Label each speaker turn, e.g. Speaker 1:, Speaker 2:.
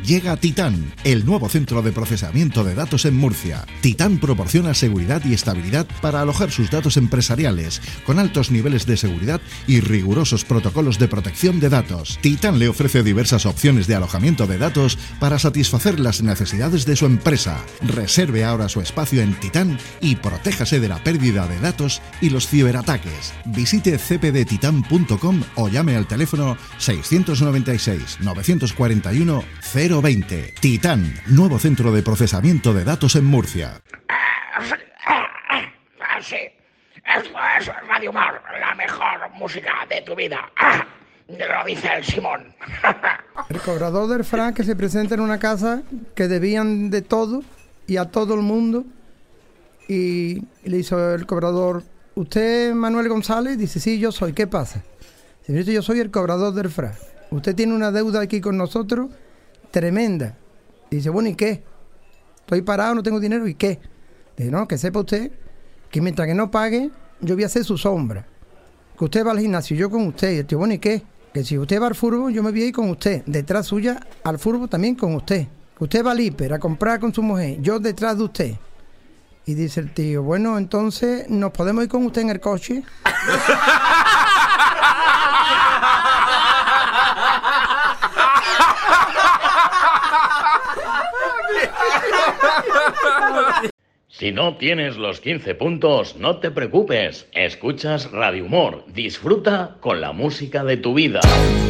Speaker 1: Llega Titán, el nuevo centro de procesamiento de datos en Murcia. Titán proporciona seguridad y estabilidad para alojar sus datos empresariales, con altos niveles de seguridad y rigurosos protocolos de protección de datos. Titán le ofrece diversas opciones de alojamiento de datos para satisfacer las necesidades de su empresa. Reserve ahora su espacio en Titán y protéjase de la pérdida de datos y los ciberataques. Visite cpdtitan.com o llame al teléfono 696 941 020. Titán, nuevo centro de procesamiento de datos en Murcia.
Speaker 2: Sí, esto es Radio Humor, la mejor música de tu vida. Lo dice el Simón.
Speaker 3: El cobrador del FRA que se presenta en una casa que debían de todo y a todo el mundo, y le hizo el cobrador: ¿usted Manuel González? Dice: sí, yo soy. ¿Qué pasa? Dice: yo soy el cobrador del FRA. Usted tiene una deuda aquí con nosotros tremenda. Dice: bueno, ¿y qué? Estoy parado, no tengo dinero, ¿y qué? Dice: no, que sepa usted que mientras que no pague, yo voy a hacer su sombra. Que usted va al gimnasio, yo con usted. Y el tío: bueno, ¿y qué? Que si usted va al fútbol, yo me voy a ir con usted. Detrás suya, al fútbol también con usted. Que usted va al hiper a comprar con su mujer, yo detrás de usted. Y dice el tío: bueno, entonces, ¿nos podemos ir con usted en el coche?
Speaker 4: Si no tienes los 15 puntos, no te preocupes. Escuchas Radio Humor. Disfruta con la música de tu vida.